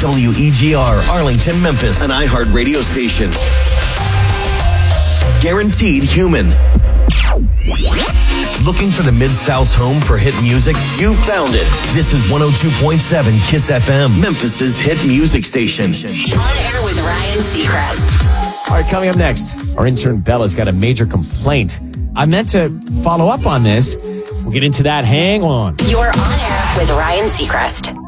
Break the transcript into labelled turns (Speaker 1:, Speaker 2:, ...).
Speaker 1: WEGR, Arlington, Memphis, an iHeart radio station. Guaranteed human. Looking for the Mid-South's home for hit music? You found it. This is 102.7 KISS FM, Memphis's hit music station.
Speaker 2: On air with Ryan Seacrest.
Speaker 3: All right, coming up next, our intern Bella's got a major complaint. I meant to follow up on this. We'll get into that. Hang on.
Speaker 2: You're on air with Ryan Seacrest.